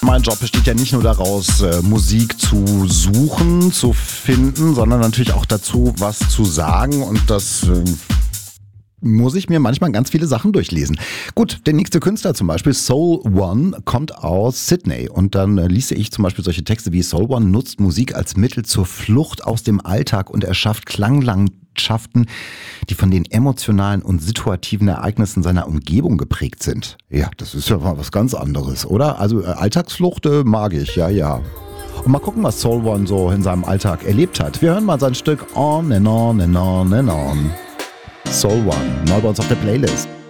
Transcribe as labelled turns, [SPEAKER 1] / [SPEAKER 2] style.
[SPEAKER 1] Mein Job besteht ja nicht nur daraus, Musik zu suchen, zu finden, sondern natürlich auch dazu, was zu sagen. Und das muss ich mir manchmal ganz viele Sachen durchlesen. Gut, der nächste Künstler zum Beispiel, Soul One, kommt aus Sydney. Und dann lese ich zum Beispiel solche Texte wie: Soul One nutzt Musik als Mittel zur Flucht aus dem Alltag und erschafft Klanglandschaften, die von den emotionalen und situativen Ereignissen seiner Umgebung geprägt sind. Ja, das ist ja mal was ganz anderes, oder? Also Alltagsflucht mag ich, ja. Und mal gucken, was Soul One so in seinem Alltag erlebt hat. Wir hören mal sein Stück On and On and On and On. Soul One, neu bei uns auf der Playlist.